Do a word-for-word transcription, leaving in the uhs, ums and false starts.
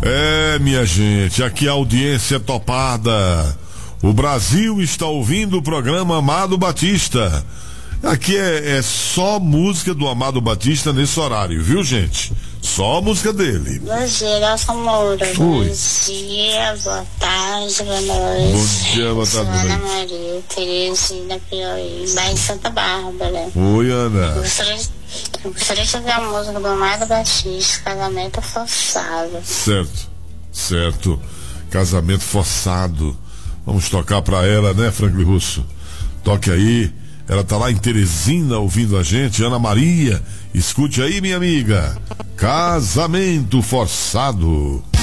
É, minha gente, aqui a audiência topada. O Brasil está ouvindo o programa Amado Batista. Aqui é, é só música do Amado Batista nesse horário, viu, gente? Só música dele. Bom dia, Nelson Moura. Oi. Bom dia, boa tarde, boa noite. Bom dia, boa tarde, boa Ana noite. Maria, Terezinha, Piauí, bairro Santa Bárbara. Oi, Eu Ana. gostaria, eu gostaria de ouvir a música do Amado Batista, Casamento Forçado. Certo, certo. Casamento forçado. Vamos tocar pra ela, né, Franklin Russo? Toque aí. Ela tá lá em Teresina ouvindo a gente. Ana Maria, escute aí, minha amiga. Casamento Forçado.